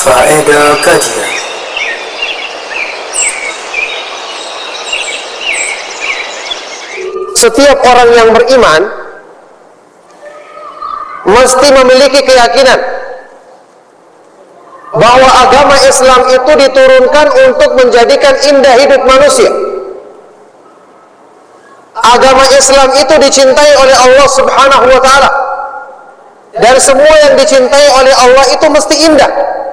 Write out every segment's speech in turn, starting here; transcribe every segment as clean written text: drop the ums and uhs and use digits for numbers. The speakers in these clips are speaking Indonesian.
Faedah kajian. Setiap orang yang beriman mesti memiliki keyakinan bahwa agama Islam itu diturunkan untuk menjadikan indah hidup manusia. Agama Islam itu dicintai oleh Allah Subhanahu wa ta'ala, dan semua yang dicintai oleh Allah itu mesti indah.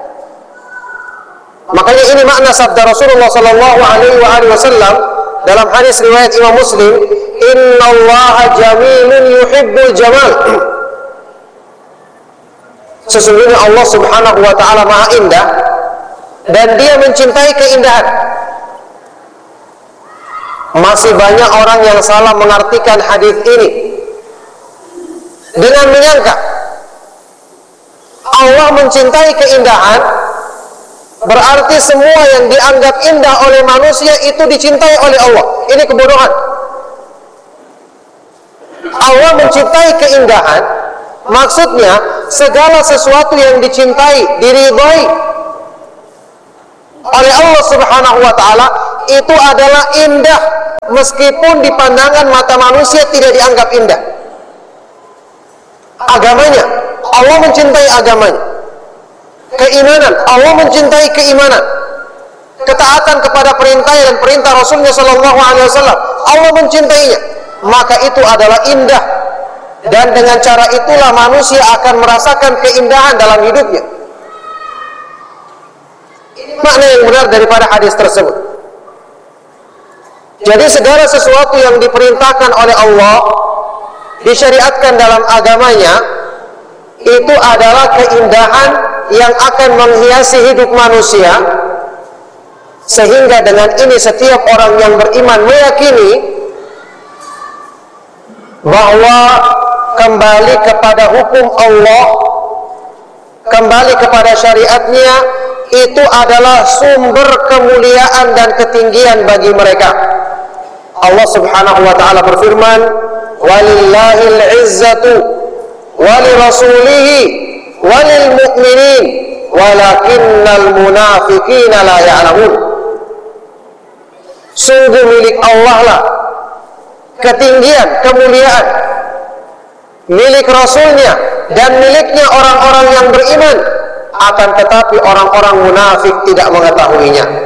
Makanya ini makna sabda Rasulullah sallallahu alaihi wasallam dalam hadis riwayat Imam Muslim, "Innallaha jamilun yuhibbul jamal." Sesungguhnya Allah Subhanahu wa ta'ala maha indah dan dia mencintai keindahan. Masih banyak orang yang salah mengartikan hadis ini dengan menyangka Allah mencintai keindahan berarti semua yang dianggap indah oleh manusia itu dicintai oleh Allah. Ini kebodohan. Allah mencintai keindahan, maksudnya segala sesuatu yang dicintai, diridhai oleh Allah Subhanahu wa ta'ala itu adalah indah, meskipun di pandangan mata manusia tidak dianggap indah. Agamanya, Allah mencintai agamanya. Keimanan, Allah mencintai keimanan. Ketaatan kepada perintah dan perintah Rasulnya sallallahu alaihi wasallam, Allah mencintainya. Maka itu adalah indah, dan dengan cara itulah manusia akan merasakan keindahan dalam hidupnya. Ini makna yang benar daripada hadis tersebut. Jadi segala sesuatu yang diperintahkan oleh Allah, disyariatkan dalam agamanya, itu adalah keindahan yang akan menghiasi hidup manusia. Sehingga dengan ini setiap orang yang beriman meyakini bahwa kembali kepada hukum Allah, kembali kepada syariatnya, itu adalah sumber kemuliaan dan ketinggian bagi mereka. Allah Subhanahu wa ta'ala berfirman, "Walillahil izzatu walirasulihi walil mu'minin walakinnal munafiqina la ya'lamun." Sungguh milik Allah lah ketinggian, kemuliaan, milik Rasulnya dan miliknya orang-orang yang beriman, akan tetapi orang-orang munafik tidak mengetahuinya.